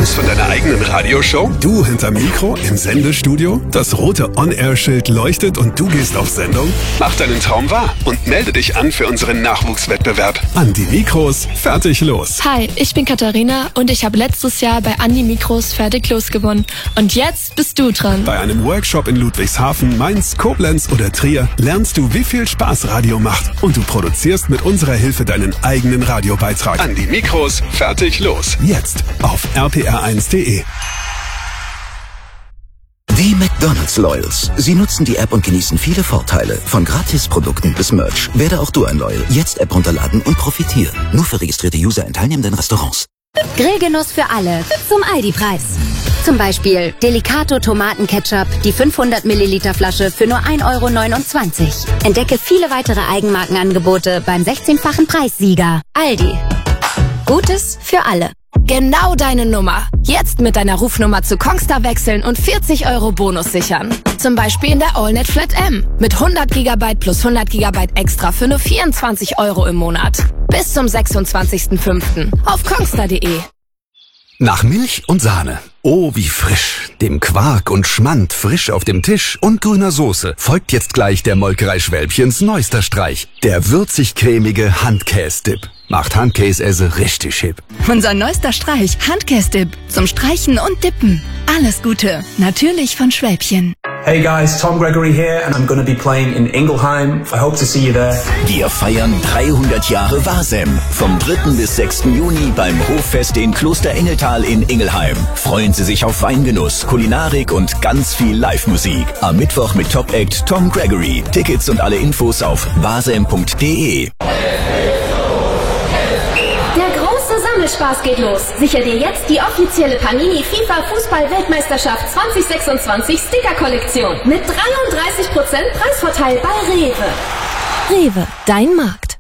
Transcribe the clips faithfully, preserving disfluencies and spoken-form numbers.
Träumst von deiner eigenen Radioshow? Du hinterm Mikro im Sendestudio? Das rote On-Air-Schild leuchtet und du gehst auf Sendung? Mach deinen Traum wahr und melde dich an für unseren Nachwuchswettbewerb. An die Mikros, fertig los. Hi, ich bin Katharina und ich habe letztes Jahr bei An die Mikros fertig los gewonnen. Und jetzt bist du dran. Bei einem Workshop in Ludwigshafen, Mainz, Koblenz oder Trier lernst du, wie viel Spaß Radio macht. Und du produzierst mit unserer Hilfe deinen eigenen Radiobeitrag. An die Mikros, fertig los. Jetzt auf r p r eins punkt d e. Die McDonald's Loyals. Sie nutzen die App und genießen viele Vorteile. Von Gratisprodukten bis Merch. Werde auch du ein Loyal. Jetzt App runterladen und profitieren. Nur für registrierte User in teilnehmenden Restaurants. Grillgenuss für alle. Zum Aldi-Preis. Zum Beispiel Delicato Tomatenketchup, die fünfhundert Milliliter Flasche für nur ein Euro neunundzwanzig. Entdecke viele weitere Eigenmarkenangebote beim sechzehnfachen Preissieger. Aldi. Gutes für alle. Genau deine Nummer. Jetzt mit deiner Rufnummer zu Kongstar wechseln und vierzig Euro Bonus sichern. Zum Beispiel in der AllNet Flat M. Mit hundert Gigabyte plus hundert Gigabyte extra für nur vierundzwanzig Euro im Monat. Bis zum sechsundzwanzigsten fünften auf kongstar punkt de. Nach Milch und Sahne. Oh, wie frisch. Dem Quark und Schmand frisch auf dem Tisch und grüner Soße folgt jetzt gleich der Molkerei Schwälbchens neuester Streich. Der würzig-cremige Handkäse-Dip. Macht Handkäse richtig hip. Unser neuester Streich, Handkäse-Dip. Zum Streichen und Dippen. Alles Gute. Natürlich von Schwälbchen. Hey guys, Tom Gregory here and I'm gonna be playing in Ingelheim. I hope to see you there. Wir feiern dreihundert Jahre Wasem. Vom dritten bis sechsten Juni beim Hoffest in Kloster Engeltal in Ingelheim. Freuen Sie sich auf Weingenuss, Kulinarik und ganz viel Live-Musik. Am Mittwoch mit Top-Act Tom Gregory. Tickets und alle Infos auf wasem punkt de. Spaß geht los. Sicher dir jetzt die offizielle Panini FIFA Fußball-Weltmeisterschaft zwanzig sechsundzwanzig Sticker-Kollektion mit dreiunddreißig Prozent Preisvorteil bei Rewe. Rewe, dein Markt.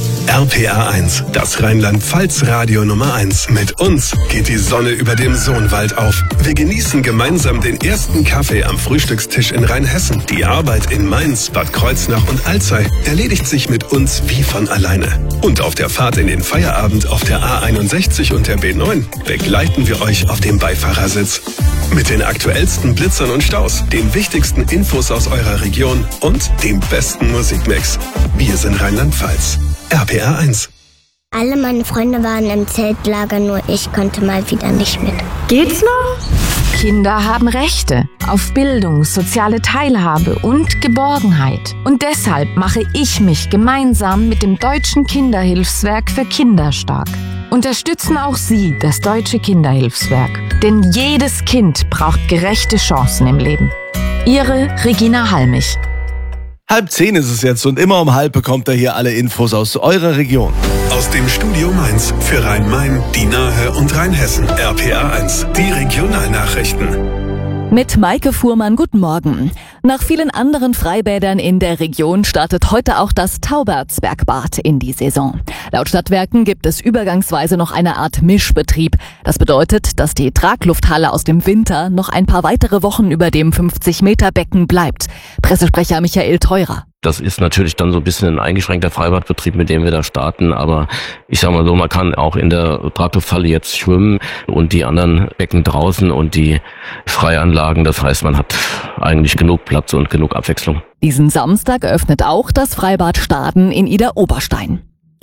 R P R eins, das Rheinland-Pfalz-Radio Nummer eins. Mit uns geht die Sonne über dem Sohnwald auf. Wir genießen gemeinsam den ersten Kaffee am Frühstückstisch in Rheinhessen. Die Arbeit in Mainz, Bad Kreuznach und Alzey erledigt sich mit uns wie von alleine. Und auf der Fahrt in den Feierabend auf der A einundsechzig und der B neun begleiten wir euch auf dem Beifahrersitz. Mit den aktuellsten Blitzern und Staus, den wichtigsten Infos aus eurer Region und dem besten Musikmix. Wir sind Rheinland-Pfalz. R P R eins. Alle meine Freunde waren im Zeltlager, nur ich konnte mal wieder nicht mit. Geht's noch? Kinder haben Rechte auf Bildung, soziale Teilhabe und Geborgenheit. Und deshalb mache ich mich gemeinsam mit dem Deutschen Kinderhilfswerk für Kinder stark. Unterstützen auch Sie das Deutsche Kinderhilfswerk. Denn jedes Kind braucht gerechte Chancen im Leben. Ihre Regina Halmich. Halb zehn ist es jetzt und immer um halb bekommt ihr hier alle Infos aus eurer Region. Aus dem Studio Mainz für Rhein-Main, die Nahe und Rheinhessen. R P R eins, die Regionalnachrichten. Mit Maike Fuhrmann, guten Morgen. Nach vielen anderen Freibädern in der Region startet heute auch das Taubertsbergbad in die Saison. Laut Stadtwerken gibt es übergangsweise noch eine Art Mischbetrieb. Das bedeutet, dass die Traglufthalle aus dem Winter noch ein paar weitere Wochen über dem fünfzig Meter Becken bleibt. Pressesprecher Michael Theurer. Das ist natürlich dann so ein bisschen ein eingeschränkter Freibadbetrieb, mit dem wir da starten. Aber ich sag mal so, man kann auch in der Traglufthalle jetzt schwimmen und die anderen Becken draußen und die Freianlagen. Das heißt, man hat eigentlich genug Platz und genug Abwechslung. Diesen Samstag öffnet auch das Freibad Staden in Idar-Oberstein.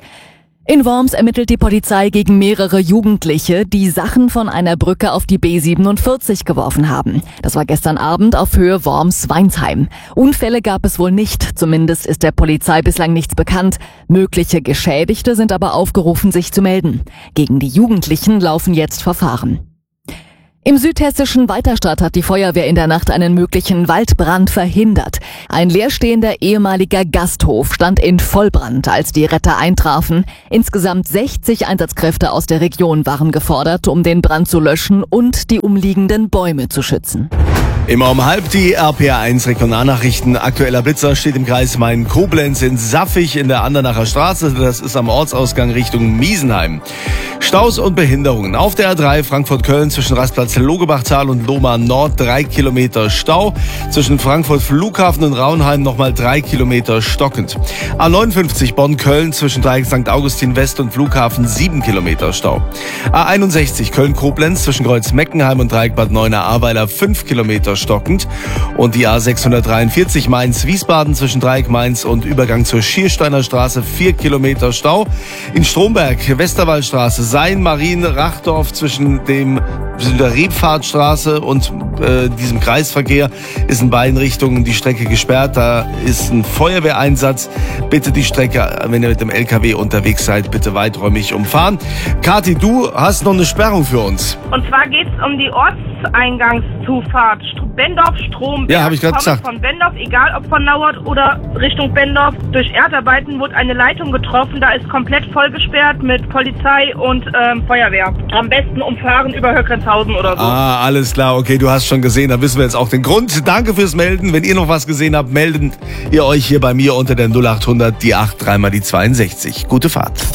In Worms ermittelt die Polizei gegen mehrere Jugendliche, die Sachen von einer Brücke auf die B siebenundvierzig geworfen haben. Das war gestern Abend auf Höhe Worms-Weinsheim. Unfälle gab es wohl nicht, zumindest ist der Polizei bislang nichts bekannt. Mögliche Geschädigte sind aber aufgerufen, sich zu melden. Gegen die Jugendlichen laufen jetzt Verfahren. Im südhessischen Weiterstadt hat die Feuerwehr in der Nacht einen möglichen Waldbrand verhindert. Ein leerstehender ehemaliger Gasthof stand in Vollbrand, als die Retter eintrafen. Insgesamt sechzig Einsatzkräfte aus der Region waren gefordert, um den Brand zu löschen und die umliegenden Bäume zu schützen. Immer um halb die R P R eins Regionalnachrichten. Aktueller Blitzer steht im Kreis Main-Koblenz in Saffig in der Andernacher Straße. Das ist am Ortsausgang Richtung Miesenheim. Staus und Behinderungen. Auf der R drei Frankfurt-Köln zwischen Rastplatz Logebachtal und Lohmar Nord drei Kilometer Stau. Zwischen Frankfurt Flughafen und Raunheim nochmal drei Kilometer stockend. A neunundfünfzig Bonn-Köln zwischen Dreieck Sankt Augustin West und Flughafen sieben Kilometer Stau. A einundsechzig Köln-Koblenz zwischen Kreuz Meckenheim und Dreieck Bad Neuenahr-Ahrweiler fünf Kilometer stockend. Und die A sechshundertdreiundvierzig Mainz-Wiesbaden zwischen Dreieck Mainz und Übergang zur Schiersteiner Straße vier Kilometer Stau. In Stromberg Westerwaldstraße Sein, Marien, Rachdorf zwischen dem der Rebfahrtstraße und äh, diesem Kreisverkehr ist in beiden Richtungen die Strecke gesperrt. Da ist ein Feuerwehreinsatz. Bitte die Strecke, wenn ihr mit dem L K W unterwegs seid, bitte weiträumig umfahren. Kathi, du hast noch eine Sperrung für uns. Und zwar geht es um die Ortseingangszufahrt Bendorf-Stromberg. Ja, habe ich gerade gesagt. Von Bendorf, egal ob von Nauert oder Richtung Bendorf. Durch Erdarbeiten wurde eine Leitung getroffen. Da ist komplett vollgesperrt mit Polizei und ähm, Feuerwehr. Am besten umfahren über Höckrenzhausen oder so. Ah, alles klar. Okay, du hast schon gesehen. Da wissen wir jetzt auch den Grund. Danke fürs Melden. Wenn ihr noch was gesehen habt, meldet ihr euch hier bei mir unter der null acht hundert, die acht, dreimal die zweiundsechzig. Gute Fahrt.